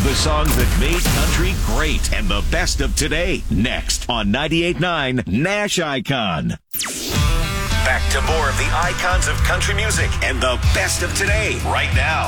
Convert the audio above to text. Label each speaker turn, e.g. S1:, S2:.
S1: The songs that made country great and the best of today. Next on 98.9 Nash Icon. Back to more of the icons of country music and the best of today right now.